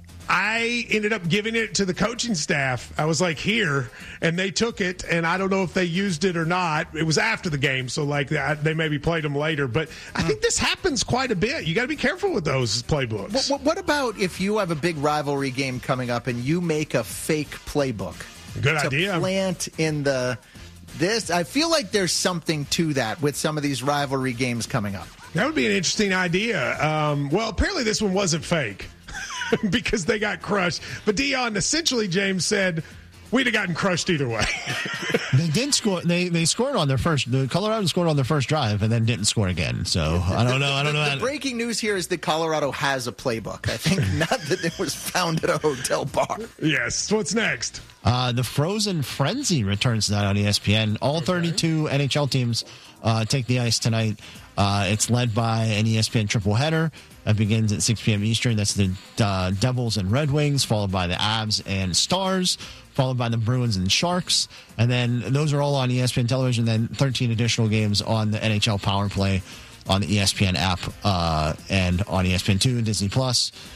I ended up giving it to the coaching staff. I was like, here, and they took it, and I don't know if they used it or not. It was after the game, so like that, they maybe played them later. But I think this happens quite a bit. You got to be careful with those playbooks. What, what about if you have a big rivalry game coming up and you make a fake playbook? Good to idea. Plant in the this. I feel like there's something to that with some of these rivalry games coming up. That would be an interesting idea. Um, well, apparently this one wasn't fake. Because they got crushed. But Deion essentially, James said, we'd have gotten crushed either way. They did score. They they scored on their first. The Colorado scored on their first drive and then didn't score again. So I don't know. I don't know. The, the breaking news here is that Colorado has a playbook. I think not that it was found at a hotel bar. Yes. What's next? Uh, the Frozen Frenzy returns tonight on E S P N. All thirty-two N H L teams uh, take the ice tonight. Uh, it's led by an E S P N triple header. That begins at six p.m. Eastern. That's the uh, Devils and Red Wings, followed by the Avs and Stars, followed by the Bruins and Sharks. And then those are all on E S P N television. Then thirteen additional games on the N H L Power Play on the E S P N app uh, and on E S P N two, Disney Plus.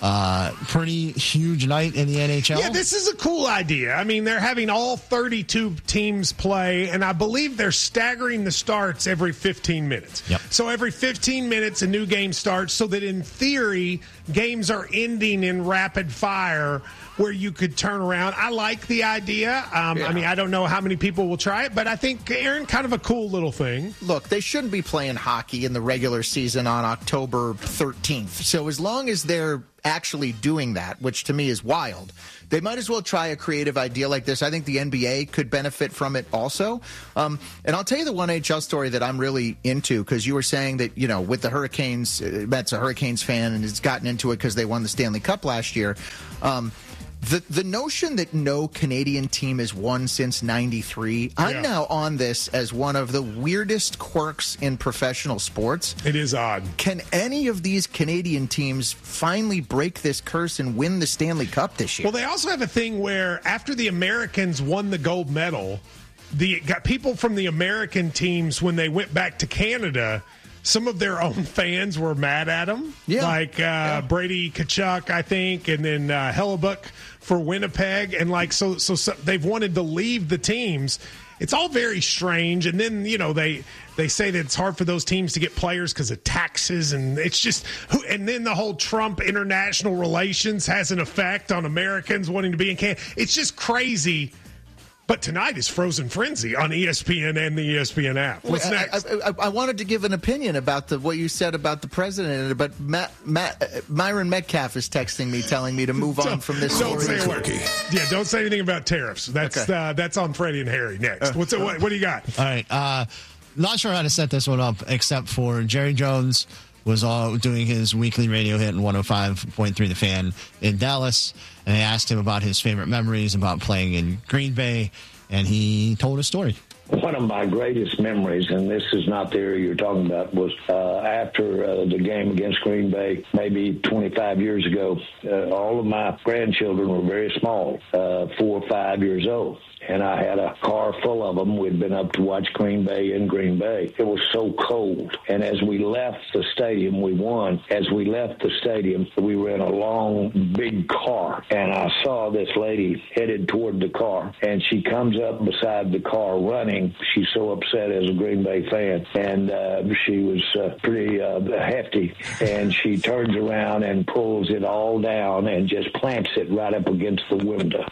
Uh, pretty huge night in the N H L. Yeah, this is a cool idea. I mean, they're having all thirty-two teams play, and I believe they're staggering the starts every fifteen minutes. Yep. So every fifteen minutes, a new game starts, so that in theory, games are ending in rapid fire where you could turn around. I like the idea. Um, yeah. I mean, I don't know how many people will try it, but I think, Aaron, kind of a cool little thing. Look, they shouldn't be playing hockey in the regular season on October thirteenth. So as long as they're actually doing that, which to me is wild, they might as well try a creative idea like this. I think the N B A could benefit from it also. Um, and I'll tell you the one N H L story that I'm really into, because you were saying that, you know, with the Hurricanes, uh, Matt's a Hurricanes fan and has gotten into it because they won the Stanley Cup last year. Um, The the notion that no Canadian team has won since ninety-three, yeah. I'm now on this as one of the weirdest quirks in professional sports. It is odd. Can any of these Canadian teams finally break this curse and win the Stanley Cup this year? Well, they also have a thing where after the Americans won the gold medal, the got people from the American teams, when they went back to Canada, some of their own fans were mad at them. Yeah. Like uh, yeah. Brady Tkachuk, I think, and then uh, Hellebuck for Winnipeg. And, like, so, so so they've wanted to leave the teams. It's all very strange. And then, you know, they they say that it's hard for those teams to get players because of taxes. And it's just – and then the whole Trump international relations has an effect on Americans wanting to be in Canada. It's just crazy. But tonight is Frozen Frenzy on E S P N and the E S P N app. What's I, next? I, I, I wanted to give an opinion about the what you said about the president, but Matt, Matt, uh, Myron Metcalf is texting me, telling me to move on from this don't story. Say a word. Yeah, don't say anything about tariffs. That's okay. uh, that's on Freddie and Harry next. What's uh, what, what do you got? All right. Uh, not sure how to set this one up, except for Jerry Jones was all doing his weekly radio hit in one oh five point three The Fan in Dallas, and they asked him about his favorite memories about playing in Green Bay. And he told a story. One of my greatest memories, and this is not the area you're talking about, was uh, after uh, the game against Green Bay, maybe twenty-five years ago. Uh, all of my grandchildren were very small, uh, four or five years old. And I had a car full of them. We'd been up to watch Green Bay in Green Bay. It was so cold. And as we left the stadium, we won. As we left the stadium, we were in a long, big car. And I saw this lady headed toward the car. And she comes up beside the car running. She's so upset as a Green Bay fan. And uh, she was uh, pretty uh, hefty. And she turns around and pulls it all down and just plants it right up against the window.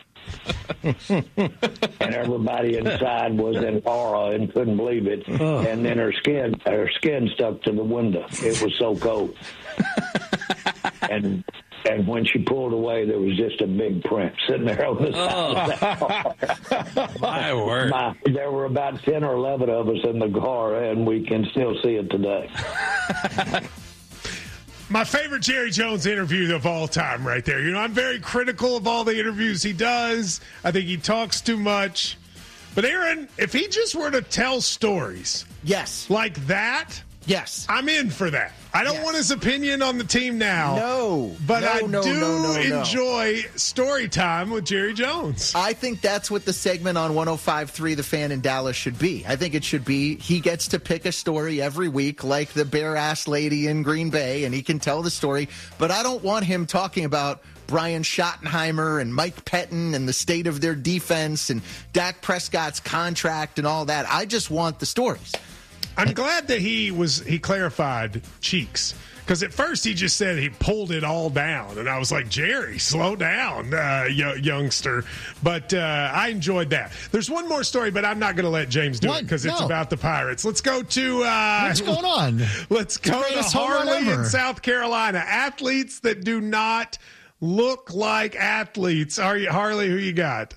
And everybody inside was in awe and couldn't believe it. Oh. And then her skin, her skin stuck to the window. It was so cold. and and when she pulled away, there was just a big print sitting there on the side oh. of the car. My word! My, there were about ten or eleven of us in the car, and we can still see it today. My favorite Jerry Jones interview of all time right there. You know, I'm very critical of all the interviews he does. I think he talks too much. But, Aaron, if he just were to tell stories yes, like that, yes, I'm in for that. I don't yes. want his opinion on the team now. No. But no, I no, do no, no, no. enjoy story time with Jerry Jones. I think that's what the segment on one oh five point three The Fan in Dallas should be. I think it should be he gets to pick a story every week like the bare-ass lady in Green Bay, and he can tell the story. But I don't want him talking about Brian Schottenheimer and Mike Pettin and the state of their defense and Dak Prescott's contract and all that. I just want the stories. I'm glad that he was he clarified cheeks, because at first he just said he pulled it all down, and I was like, Jerry, slow down, uh, y- youngster. But uh, I enjoyed that. There's one more story, but I'm not going to let James do what? it because no. it's about the Pirates. Let's go to uh, what's going on? Let's go to Harley in South Carolina. Athletes that do not look like athletes. Are you Harley? Who you got?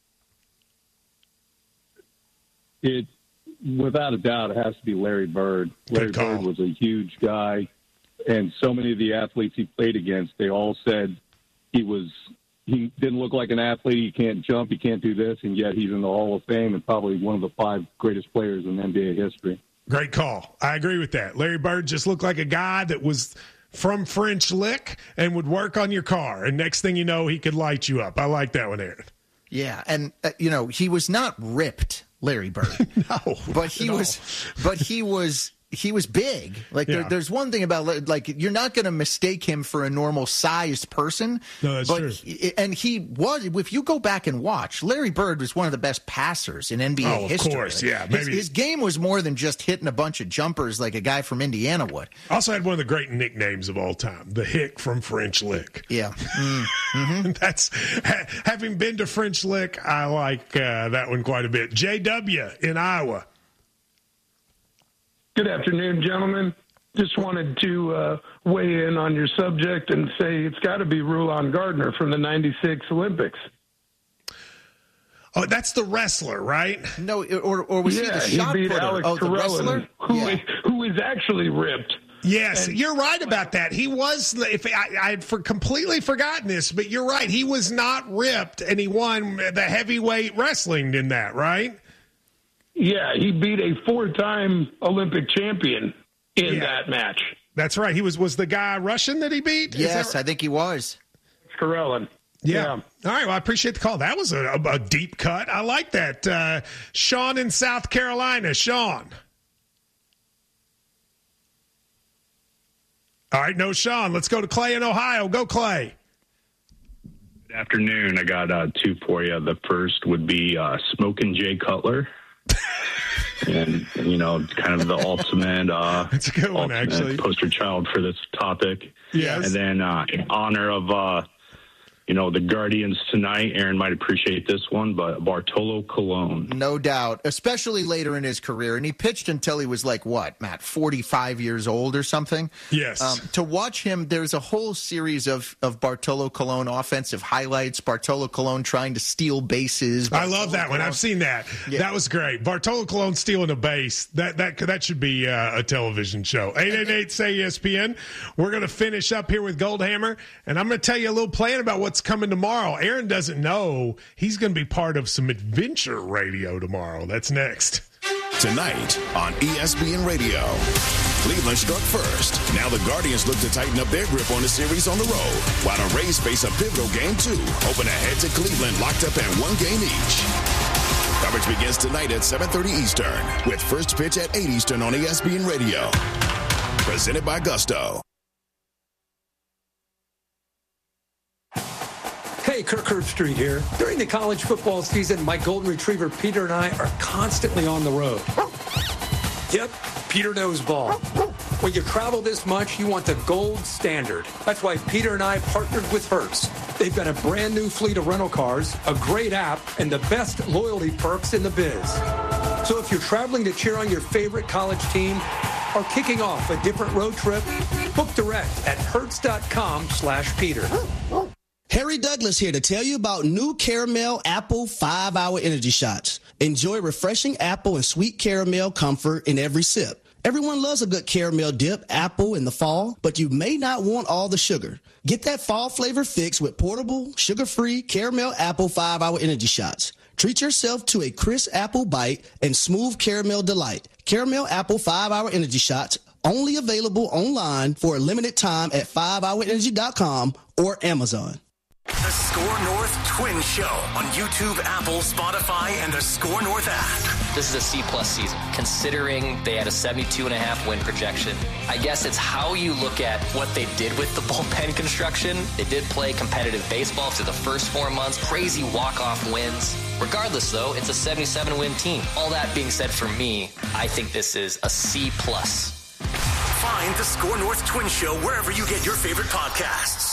It. Without a doubt, it has to be Larry Bird. Larry Bird was a huge guy, and so many of the athletes he played against, they all said he was he didn't look like an athlete. He can't jump, he can't do this, and yet he's in the Hall of Fame and probably one of the five greatest players in N B A history. Great call. I agree with that. Larry Bird just looked like a guy that was from French Lick and would work on your car, and next thing you know, he could light you up. I like that one, Aaron. Yeah, and uh, you know, he was not ripped, Larry Bird. No, but he was, but he was he was big. Like Yeah. there, there's one thing about like you're not going to mistake him for a normal sized person. No, that's but true. He, and he was. If you go back and watch, Larry Bird was one of the best passers in N B A Oh, of history. course, yeah, His, maybe- his game was more than just hitting a bunch of jumpers like a guy from Indiana would. Also had one of the great nicknames of all time, the Hick from French Lick. Yeah. Mm. Mm-hmm. That's ha, having been to French Lick, I like uh, that one quite a bit. J W in Iowa. Good afternoon, gentlemen. Just wanted to uh, weigh in on your subject and say it's got to be Rulon Gardner from the ninety-six Olympics. Oh, that's the wrestler, right? No, or or was yeah, he the shot he beat putter? Alex Oh, the Carell, wrestler? who, Yeah. is, who is actually ripped. Yes, And- you're right about that. He was. If I, I'd for completely forgotten this, but you're right. He was not ripped, and he won the heavyweight wrestling in that, right? Yeah, he beat a four-time Olympic champion in Yeah. that match. That's right. He was was the guy Russian that he beat. Is Yes, that I think he was. Carellin. Yeah. Yeah. All right. Well, I appreciate the call. That was a, a, a deep cut. I like that. Uh, Sean in South Carolina. Sean. All right. No, Sean. Let's go to Clay in Ohio. Go, Clay. Good afternoon. I got uh, two for you. The first would be uh, Smokin' Jay Cutler. And, you know, kind of the ultimate, uh, That's a good one, ultimate actually. poster child for this topic. Yes. And then uh, in honor of, uh, you know, the Guardians tonight, Aaron might appreciate this one, but Bartolo Colon. No doubt, especially later in his career. And he pitched until he was like, what, Matt, forty-five years old or something? Yes. Um, to watch him, there's a whole series of, of Bartolo Colon offensive highlights, Bartolo Colon trying to steal bases. I love that one. Colon- I've seen that. Yeah. That was great. Bartolo Colon stealing a base. That that that should be uh, a television show. eight eight eight, S A Y E S P N. We're going to finish up here with Goldhammer, and I'm going to tell you a little plan about what's coming tomorrow. Aaron doesn't know he's going to be part of some adventure radio tomorrow. That's next. Tonight on E S P N Radio. Cleveland struck first. Now the Guardians look to tighten up their grip on the series on the road, while the Rays face a pivotal game two. Open ahead to Cleveland, locked up at one game each. Coverage begins tonight at seven thirty Eastern, with first pitch at eight Eastern on E S P N Radio. Presented by Gusto. Hey, Kirk Herbstreit here. During the college football season, my golden retriever Peter and I are constantly on the road. Yep, Peter knows ball. When you travel this much, you want the gold standard. That's why Peter and I partnered with Hertz. They've got a brand new fleet of rental cars, a great app, and the best loyalty perks in the biz. So if you're traveling to cheer on your favorite college team or kicking off a different road trip, book direct at hertz.com slash Peter. Harry Douglas here to tell you about new Caramel Apple five hour Energy Shots. Enjoy refreshing apple and sweet caramel comfort in every sip. Everyone loves a good caramel dip, apple in the fall, but you may not want all the sugar. Get that fall flavor fix with portable, sugar-free Caramel Apple five hour Energy Shots. Treat yourself to a crisp apple bite and smooth caramel delight. Caramel Apple five hour Energy Shots, only available online for a limited time at five hour energy dot com or Amazon. The Score North Twin Show on YouTube, Apple, Spotify, and the Score North app. This is a C-plus season, considering they had a seventy-two and a half win projection. I guess it's how you look at what they did with the bullpen construction. They did play competitive baseball through the first four months, crazy walk-off wins. Regardless, though, it's a seventy-seven win team. All that being said, for me, I think this is a C-plus. Find the Score North Twin Show wherever you get your favorite podcasts.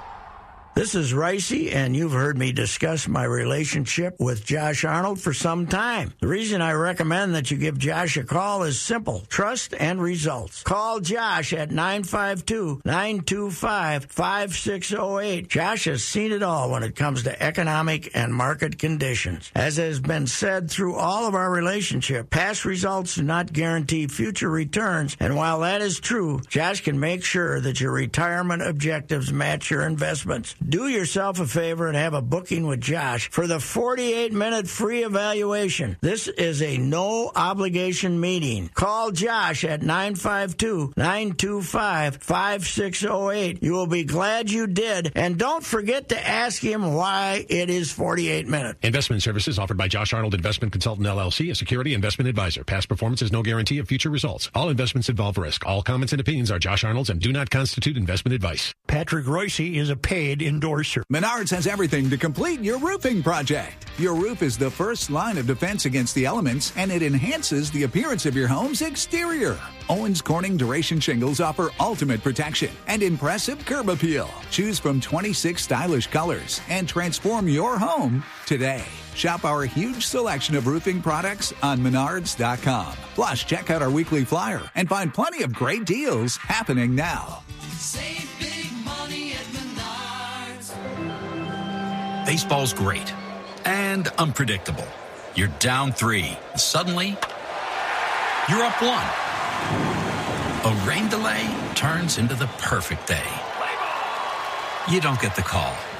This is Ricey, and you've heard me discuss my relationship with Josh Arnold for some time. The reason I recommend that you give Josh a call is simple: trust and results. Call Josh at nine five two, nine two five, five six zero eight. Josh has seen it all when it comes to economic and market conditions. As has been said through all of our relationship, past results do not guarantee future returns, and while that is true, Josh can make sure that your retirement objectives match your investments. do yourself a favor and have a booking with Josh for the forty-eight minute free evaluation. This is a no-obligation meeting. Call Josh at nine five two, nine two five, five six zero eight. You will be glad you did. And don't forget to ask him why it is forty-eight minutes. Investment services offered by Josh Arnold Investment Consultant, L L C, a security investment advisor. Past performance is no guarantee of future results. All investments involve risk. All comments and opinions are Josh Arnold's and do not constitute investment advice. Patrick Royce is a paid endorser. Menards has everything to complete your roofing project. Your roof is the first line of defense against the elements, and it enhances the appearance of your home's exterior. Owens Corning Duration Shingles offer ultimate protection and impressive curb appeal. Choose from twenty-six stylish colors and transform your home today. Shop our huge selection of roofing products on menards dot com. Plus, check out our weekly flyer and find plenty of great deals happening now. Save big money at Menards. Baseball's great and unpredictable. You're down three. Suddenly, you're up one. A rain delay turns into the perfect day. You don't get the call.